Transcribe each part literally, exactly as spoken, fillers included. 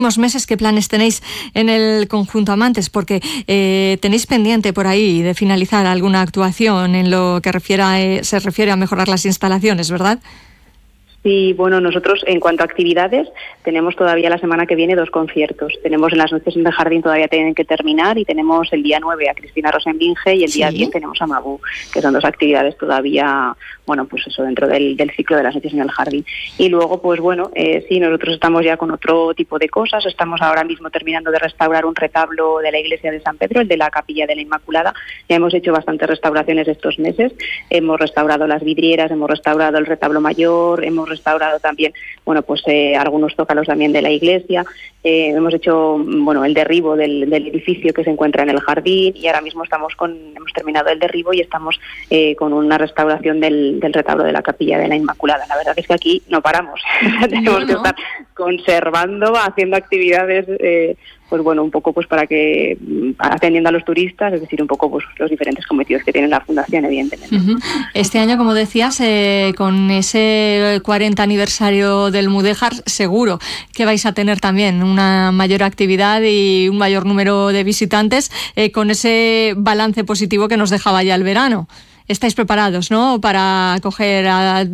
meses, ¿qué planes tenéis en el conjunto Amantes? Porque eh, tenéis pendiente por ahí de finalizar alguna actuación en lo que refiera, eh, se refiere a mejorar las instalaciones, ¿verdad? Sí, bueno, nosotros en cuanto a actividades tenemos todavía la semana que viene dos conciertos. Tenemos en las noches en el jardín, todavía tienen que terminar, y tenemos el día nueve a Cristina Rosenbinge y el día sí. diez tenemos a Mabú, que son dos actividades todavía, bueno, pues eso, dentro del, del ciclo de las noches en el jardín. Y luego, pues bueno, eh, sí, nosotros estamos ya con otro tipo de cosas. Estamos ahora mismo terminando de restaurar un retablo de la iglesia de San Pedro, el de la Capilla de la Inmaculada. Ya hemos hecho bastantes restauraciones estos meses. Hemos restaurado las vidrieras, hemos restaurado el retablo mayor, hemos restaurado también, bueno, pues eh, algunos zócalos también de la iglesia. Eh, hemos hecho, bueno, el derribo del, del edificio que se encuentra en el jardín, y ahora mismo estamos con, hemos terminado el derribo y estamos eh, con una restauración del, del retablo de la Capilla de la Inmaculada. La verdad es que aquí no paramos. Tenemos no, que no. estar conservando, haciendo actividades, eh, pues bueno, un poco pues para que, atendiendo a los turistas, es decir, un poco pues los diferentes cometidos que tiene la Fundación, evidentemente. Uh-huh. Este año, como decías, eh, con ese cuarenta aniversario del Mudéjar, seguro que vais a tener también una mayor actividad y un mayor número de visitantes, eh, con ese balance positivo que nos dejaba ya el verano. Estáis preparados, ¿no?, para acoger a, a, a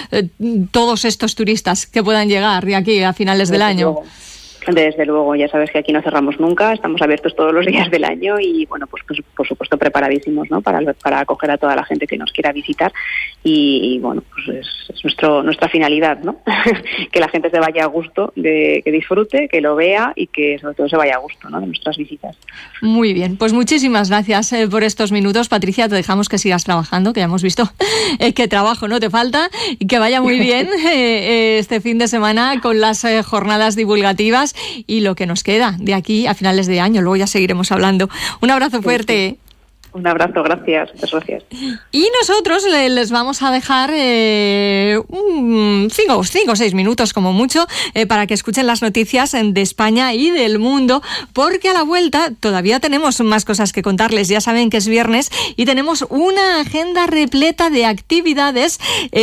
todos estos turistas que puedan llegar de aquí a finales del año. Desde luego, ya sabes que aquí no cerramos nunca, estamos abiertos todos los días del año y, bueno, pues, pues por supuesto preparadísimos, ¿no?, para, para acoger a toda la gente que nos quiera visitar y, y bueno, pues es, es nuestro nuestra finalidad, ¿no? Que la gente se vaya a gusto, de, que disfrute, que lo vea y que sobre todo se vaya a gusto, ¿no?, de nuestras visitas. Muy bien, pues muchísimas gracias eh, por estos minutos. Patricia, te dejamos que sigas trabajando, que ya hemos visto eh, que trabajo no te falta, y que vaya muy bien eh, eh, este fin de semana con las eh, jornadas divulgativas y lo que nos queda de aquí a finales de año. Luego ya seguiremos hablando. Un abrazo fuerte. Sí, sí. Un abrazo, gracias, gracias. Y nosotros les vamos a dejar eh, un cinco, cinco o seis minutos como mucho eh, para que escuchen las noticias de España y del mundo, porque a la vuelta todavía tenemos más cosas que contarles. Ya saben que es viernes y tenemos una agenda repleta de actividades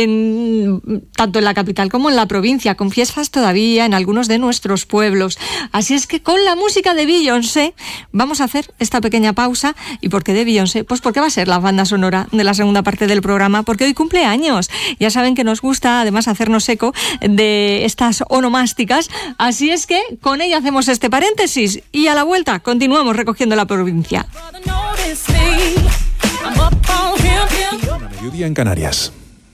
en, tanto en la capital como en la provincia, con fiestas todavía en algunos de nuestros pueblos. Así es que con la música de Beyoncé vamos a hacer esta pequeña pausa. ¿Y por qué de Beyoncé? Pues porque va a ser la banda sonora de la segunda parte del programa, porque hoy cumple años. Ya saben que nos gusta además hacernos eco de estas onomásticas, así es que con ella hacemos este paréntesis y a la vuelta continuamos recogiendo la provincia. Mediodía en Canarias.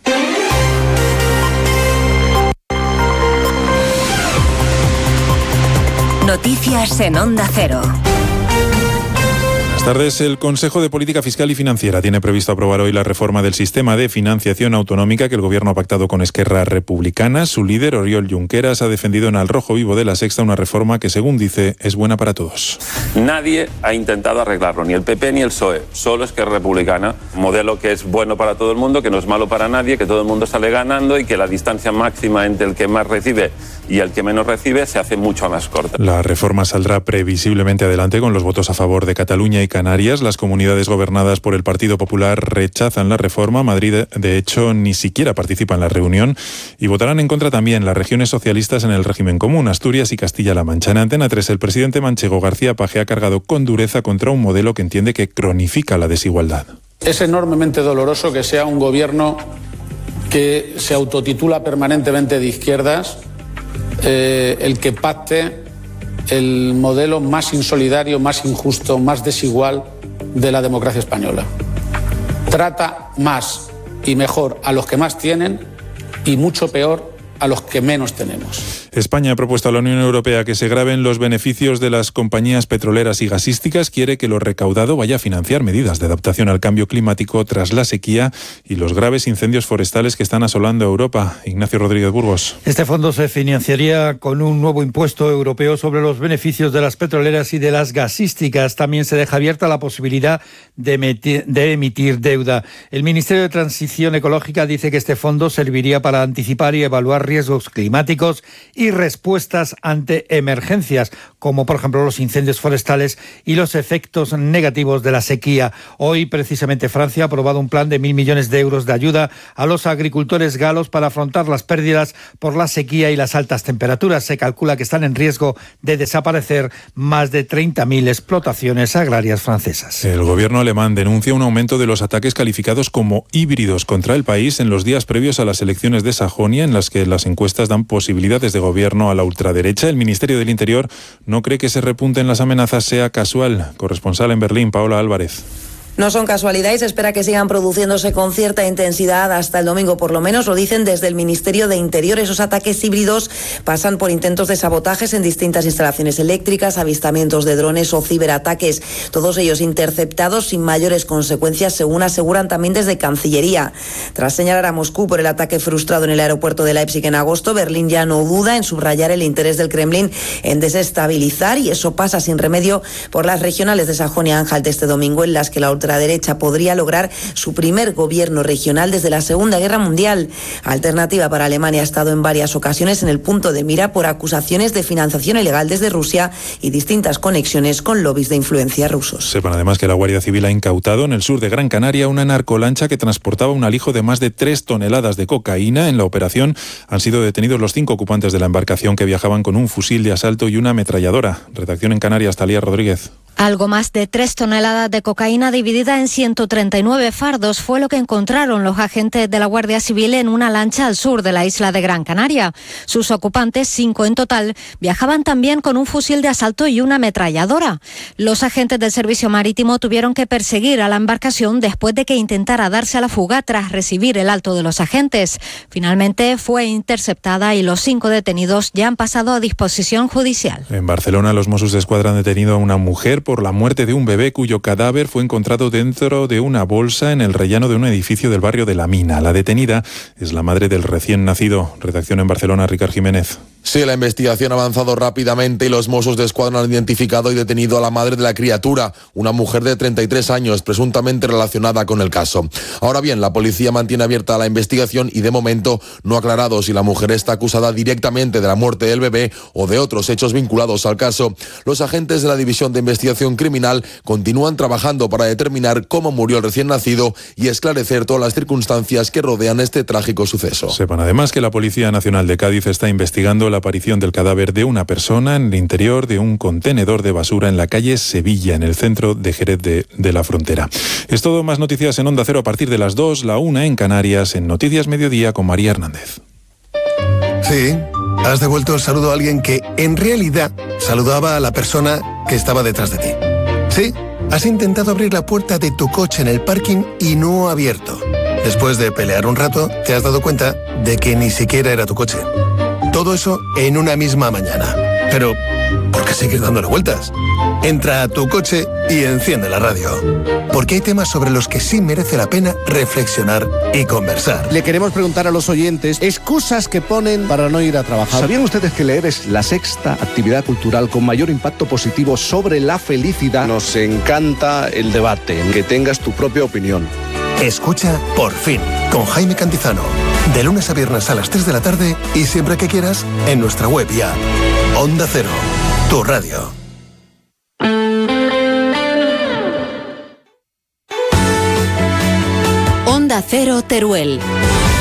Noticias en Onda Cero. Buenas tardes. El Consejo de Política Fiscal y Financiera tiene previsto aprobar hoy la reforma del sistema de financiación autonómica que el Gobierno ha pactado con Esquerra Republicana. Su líder, Oriol Junqueras, ha defendido en Al Rojo Vivo de La Sexta una reforma que, según dice, es buena para todos. Nadie ha intentado arreglarlo, ni el P P ni el P S O E, solo Esquerra Republicana. Un modelo que es bueno para todo el mundo, que no es malo para nadie, que todo el mundo sale ganando y que la distancia máxima entre el que más recibe y el que menos recibe se hace mucho más corta. La reforma saldrá previsiblemente adelante con los votos a favor de Cataluña y Canarias. Las comunidades gobernadas por el Partido Popular rechazan la reforma. Madrid, de hecho, ni siquiera participa en la reunión. Y votarán en contra también las regiones socialistas en el régimen común, Asturias y Castilla-La Mancha. En Antena tres, el presidente manchego García Page ha cargado con dureza contra un modelo que entiende que cronifica la desigualdad. Es enormemente doloroso que sea un gobierno que se autotitula permanentemente de izquierdas eh, el que pacte el modelo más insolidario, más injusto, más desigual de la democracia española. Trata más y mejor a los que más tienen y mucho peor a los que menos tenemos. España ha propuesto a la Unión Europea que se graven los beneficios de las compañías petroleras y gasísticas. Quiere que lo recaudado vaya a financiar medidas de adaptación al cambio climático tras la sequía y los graves incendios forestales que están asolando Europa. Ignacio Rodríguez Burgos. Este fondo se financiaría con un nuevo impuesto europeo sobre los beneficios de las petroleras y de las gasísticas. También se deja abierta la posibilidad de emitir, de emitir deuda. El Ministerio de Transición Ecológica dice que este fondo serviría para anticipar y evaluar riesgos climáticos y y respuestas ante emergencias, como por ejemplo los incendios forestales y los efectos negativos de la sequía. Hoy, precisamente, Francia ha aprobado un plan de mil millones de euros de ayuda a los agricultores galos para afrontar las pérdidas por la sequía y las altas temperaturas. Se calcula que están en riesgo de desaparecer más de treinta mil explotaciones agrarias francesas. El gobierno alemán denuncia un aumento de los ataques calificados como híbridos contra el país en los días previos a las elecciones de Sajonia, en las que las encuestas dan posibilidades de gobierno a la ultraderecha. El Ministerio del Interior no cree que ese repunte en las amenazas sea casual. Corresponsal en Berlín, Paola Álvarez. No son casualidad y se espera que sigan produciéndose con cierta intensidad hasta el domingo, por lo menos lo dicen desde el Ministerio de Interior. Esos ataques híbridos pasan por intentos de sabotajes en distintas instalaciones eléctricas, avistamientos de drones o ciberataques, todos ellos interceptados sin mayores consecuencias, según aseguran también desde Cancillería. Tras señalar a Moscú por el ataque frustrado en el aeropuerto de Leipzig en agosto, Berlín ya no duda en subrayar el interés del Kremlin en desestabilizar, y eso pasa sin remedio por las regionales de Sajonia-Anhalt de este domingo, en las que la La derecha podría lograr su primer gobierno regional desde la Segunda Guerra Mundial. Alternativa para Alemania ha estado en varias ocasiones en el punto de mira por acusaciones de financiación ilegal desde Rusia y distintas conexiones con lobbies de influencia rusos. Sepan además que la Guardia Civil ha incautado en el sur de Gran Canaria una narcolancha que transportaba un alijo de más de tres toneladas de cocaína. En la operación han sido detenidos los cinco ocupantes de la embarcación, que viajaban con un fusil de asalto y una ametralladora. Redacción en Canarias, Talía Rodríguez. Algo más de tres toneladas de cocaína dividida en ciento treinta y nueve fardos fue lo que encontraron los agentes de la Guardia Civil en una lancha al sur de la isla de Gran Canaria. Sus ocupantes, cinco en total, viajaban también con un fusil de asalto y una ametralladora. Los agentes del Servicio Marítimo tuvieron que perseguir a la embarcación después de que intentara darse a la fuga tras recibir el alto de los agentes. Finalmente fue interceptada y los cinco detenidos ya han pasado a disposición judicial. En Barcelona, los Mossos d'Esquadra han detenido a una mujer por la muerte de un bebé cuyo cadáver fue encontrado dentro de una bolsa en el rellano de un edificio del barrio de La Mina. La detenida es la madre del recién nacido. Redacción en Barcelona, Ricard Jiménez. Sí, la investigación ha avanzado rápidamente y los Mossos d'Esquadra han identificado y detenido a la madre de la criatura, una mujer de treinta y tres años, presuntamente relacionada con el caso. Ahora bien, la policía mantiene abierta la investigación y de momento no ha aclarado si la mujer está acusada directamente de la muerte del bebé o de otros hechos vinculados al caso. Los agentes de la División de Investigación Criminal continúan trabajando para determinar cómo murió el recién nacido y esclarecer todas las circunstancias que rodean este trágico suceso. Sepan además que la Policía Nacional de Cádiz está investigando la aparición del cadáver de una persona en el interior de un contenedor de basura en la calle Sevilla, en el centro de Jerez de, de la Frontera. Es todo. Más noticias en Onda Cero a partir de las dos, la una en Canarias, en Noticias Mediodía con María Hernández. Sí, has devuelto el saludo a alguien que en realidad saludaba a la persona que estaba detrás de ti. Sí, has intentado abrir la puerta de tu coche en el parking y no ha abierto. Después de pelear un rato, te has dado cuenta de que ni siquiera era tu coche. Todo eso en una misma mañana. Pero, ¿por qué seguir dándole vueltas? Entra a tu coche y enciende la radio. Porque hay temas sobre los que sí merece la pena reflexionar y conversar. Le queremos preguntar a los oyentes excusas que ponen para no ir a trabajar. ¿Sabían ustedes que leer es la sexta actividad cultural con mayor impacto positivo sobre la felicidad? Nos encanta el debate, que tengas tu propia opinión. Escucha Por Fin, con Jaime Cantizano. De lunes a viernes a las tres de la tarde y siempre que quieras en nuestra web y app. Onda Cero, tu radio. Onda Cero Teruel.